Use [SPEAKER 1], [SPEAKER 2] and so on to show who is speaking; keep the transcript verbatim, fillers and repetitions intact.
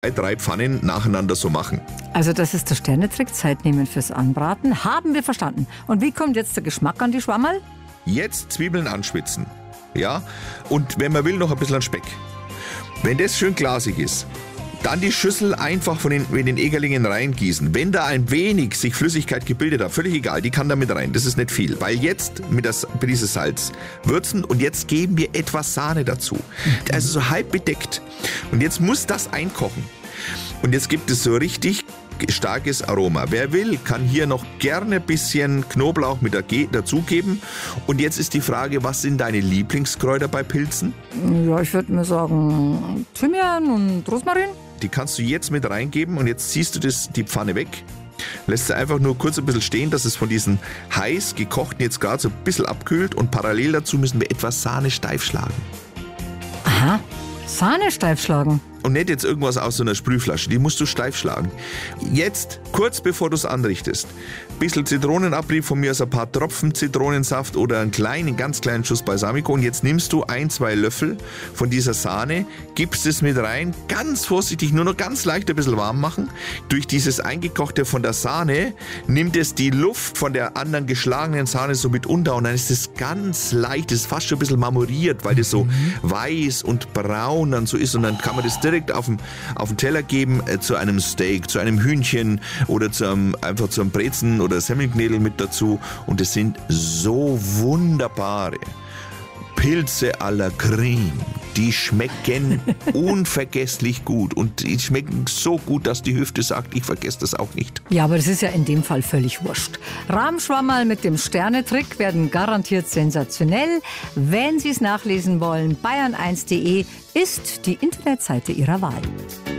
[SPEAKER 1] drei Pfannen nacheinander so machen.
[SPEAKER 2] Also das ist der Sternetrick, Zeit nehmen fürs Anbraten. Haben wir verstanden. Und wie kommt jetzt der Geschmack an die Schwammerl?
[SPEAKER 1] Jetzt Zwiebeln anschwitzen. Ja, und wenn man will, noch ein bisschen an Speck. Wenn das schön glasig ist, dann die Schüssel einfach von den, in den Egerlingen reingießen. Wenn da ein wenig sich Flüssigkeit gebildet hat, völlig egal, die kann da mit rein, das ist nicht viel. Weil jetzt mit, das, mit dieses Salz würzen und jetzt geben wir etwas Sahne dazu. Also so halb bedeckt. Und jetzt muss das einkochen. Und jetzt gibt es so richtig starkes Aroma. Wer will, kann hier noch gerne ein bisschen Knoblauch mit dazugeben. Und jetzt ist die Frage, was sind deine Lieblingskräuter bei Pilzen?
[SPEAKER 2] Ja, ich würde mir sagen Thymian und Rosmarin.
[SPEAKER 1] Die kannst du jetzt mit reingeben und jetzt ziehst du das, die Pfanne weg. Lässt sie einfach nur kurz ein bisschen stehen, dass es von diesen heiß gekochten jetzt gerade so ein bisschen abkühlt. Und parallel dazu müssen wir etwas Sahne steif schlagen.
[SPEAKER 2] Aha, Sahne steif schlagen.
[SPEAKER 1] Und nicht jetzt irgendwas aus so einer Sprühflasche, die musst du steif schlagen. Jetzt, kurz bevor du es anrichtest, ein bisschen Zitronenabrieb, von mir aus ein paar Tropfen Zitronensaft oder einen kleinen, ganz kleinen Schuss Balsamico. Und jetzt nimmst du ein, zwei Löffel von dieser Sahne, gibst es mit rein, ganz vorsichtig, nur noch ganz leicht ein bisschen warm machen. Durch dieses Eingekochte von der Sahne nimmt es die Luft von der anderen geschlagenen Sahne so mit unter und dann ist es ganz leicht, es ist fast schon ein bisschen marmoriert, weil das so mhm. weiß und braun dann so ist und dann kann man das direkt auf den, auf den Teller geben äh, zu einem Steak, zu einem Hühnchen oder zu einem, einfach zu einem Brezen oder Semmelknödel mit dazu. Und es sind so wunderbare Pilze à la Creme. Die schmecken unvergesslich gut und die schmecken so gut, dass die Hüfte sagt, ich vergesse das auch nicht.
[SPEAKER 2] Ja, aber das ist ja in dem Fall völlig wurscht. Rahmschwammerl mit dem Sternetrick werden garantiert sensationell. Wenn Sie es nachlesen wollen, bayern eins punkt de ist die Internetseite Ihrer Wahl.